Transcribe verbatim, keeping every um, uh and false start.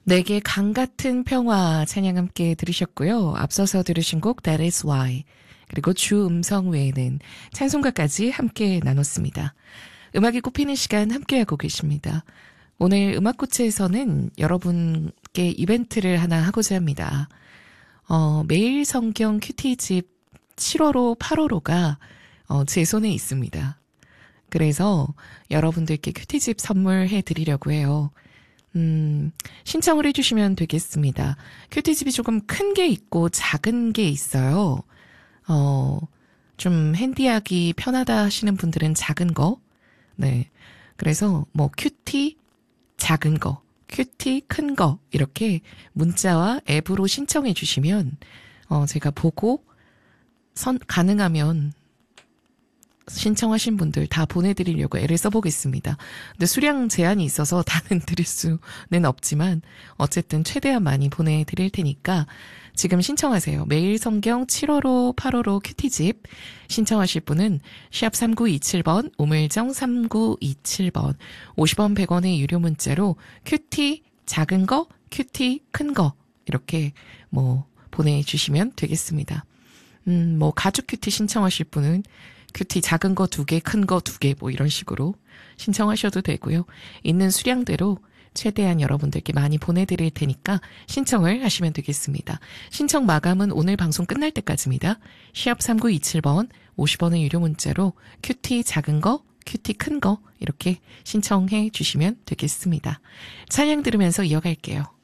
내게 강 같은 평화 찬양 함께 들으셨고요. 앞서서 들으신 곡 That is why 그리고 주 음성 외에는 찬송가까지 함께 나눴습니다. 음악이 꼽히는 시간 함께하고 계십니다. 오늘 음악고체에서는 여러분께 이벤트를 하나 하고자 합니다. 어, 매일 성경 큐티집 칠월호, 팔월호가 어, 제 손에 있습니다. 그래서 여러분들께 큐티집 선물해 드리려고 해요. 음, 신청을 해주시면 되겠습니다. 큐티집이 조금 큰 게 있고 작은 게 있어요. 어, 좀 핸디하기 편하다 하시는 분들은 작은 거. 네. 그래서 뭐 큐티 작은 거, 큐티 큰 거 이렇게 문자와 앱으로 신청해 주시면 어, 제가 보고 선, 가능하면 신청하신 분들 다 보내드리려고 애를 써보겠습니다. 근데 수량 제한이 있어서 다는 드릴 수는 없지만 어쨌든 최대한 많이 보내드릴 테니까 지금 신청하세요. 매일 성경 칠월호, 팔월호 큐티집 신청하실 분은 샵 삼구이칠 번, 우물정 삼구이칠 번, 오십 원 백 원의 유료 문자로 큐티 작은 거, 큐티 큰 거 이렇게 뭐 보내주시면 되겠습니다. 음, 뭐 가죽 큐티 신청하실 분은 큐티 작은 거 두 개, 큰 거 두 개 뭐 이런 식으로 신청하셔도 되고요. 있는 수량대로 최대한 여러분들께 많이 보내드릴 테니까 신청을 하시면 되겠습니다. 신청 마감은 오늘 방송 끝날 때까지입니다. 샵 삼구이칠 번 오십 원의 유료 문자로 큐티 작은 거, 큐티 큰 거 이렇게 신청해 주시면 되겠습니다. 찬양 들으면서 이어갈게요.